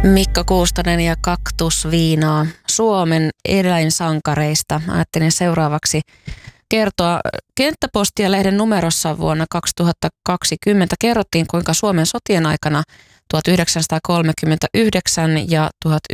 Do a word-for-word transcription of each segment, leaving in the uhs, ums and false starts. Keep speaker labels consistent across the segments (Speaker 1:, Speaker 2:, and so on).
Speaker 1: Mikko Kuustonen ja Kaktusviinaa Suomen eläinsankareista. Ajattelin seuraavaksi kertoa Kenttäpostia-lehden numerossa vuonna kaksituhattakaksikymmentä kerrottiin, kuinka Suomen sotien aikana tuhatyhdeksänsataakolmekymmentäyhdeksän ja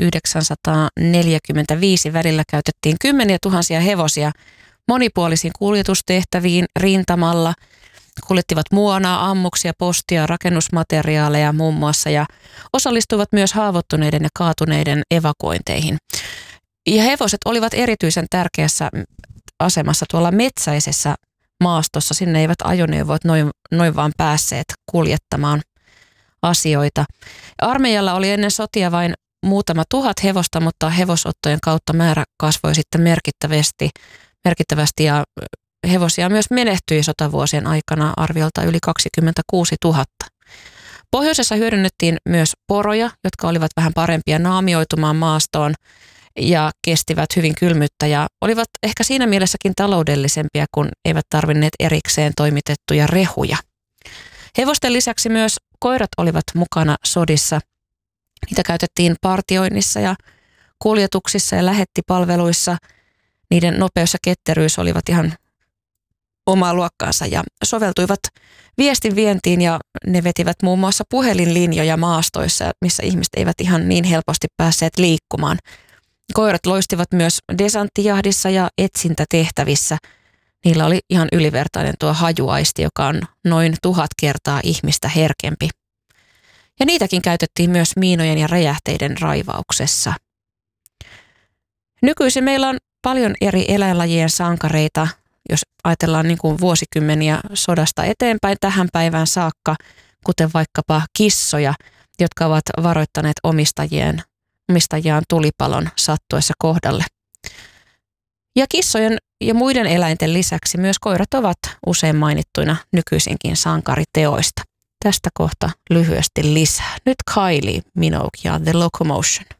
Speaker 1: tuhatyhdeksänsataaneljäkymmentäviisi välillä käytettiin kymmeniä tuhansia hevosia monipuolisiin kuljetustehtäviin rintamalla. Kuljettivat muonaa, ammuksia, postia, rakennusmateriaaleja muun muassa ja osallistuivat myös haavoittuneiden ja kaatuneiden evakuointeihin. Ja hevoset olivat erityisen tärkeässä asemassa tuolla metsäisessä maastossa. Sinne eivät ajoneuvot noin, noin vaan päässeet kuljettamaan asioita. Armeijalla oli ennen sotia vain muutama tuhat hevosta, mutta hevosottojen kautta määrä kasvoi sitten merkittävästi, merkittävästi ja hevosia myös menehtyi sotavuosien aikana arviolta yli kaksikymmentäkuusituhatta. Pohjoisessa hyödynnettiin myös poroja, jotka olivat vähän parempia naamioitumaan maastoon ja kestivät hyvin kylmyyttä ja olivat ehkä siinä mielessäkin taloudellisempia, kun eivät tarvinneet erikseen toimitettuja rehuja. Hevosten lisäksi myös koirat olivat mukana sodissa. Niitä käytettiin partioinnissa ja kuljetuksissa ja lähettipalveluissa. Niiden nopeus ja ketteryys olivat ihan omaa luokkaansa ja soveltuivat viestin vientiin ja ne vetivät muun muassa puhelinlinjoja maastoissa, missä ihmiset eivät ihan niin helposti päässeet liikkumaan. Koirat loistivat myös desanttijahdissa ja etsintätehtävissä. Niillä oli ihan ylivertainen tuo hajuaisti, joka on noin tuhat kertaa ihmistä herkempi. Ja niitäkin käytettiin myös miinojen ja räjähteiden raivauksessa. Nykyisin meillä on paljon eri eläinlajien sankareita, jos ajatellaan niin kuin vuosikymmeniä sodasta eteenpäin tähän päivään saakka, kuten vaikkapa kissoja, jotka ovat varoittaneet omistajien, omistajiaan tulipalon sattuessa kohdalle. Ja kissojen ja muiden eläinten lisäksi myös koirat ovat usein mainittuina nykyisinkin sankariteoista. Tästä kohta lyhyesti lisää. Nyt Kylie Minogue ja The Locomotion.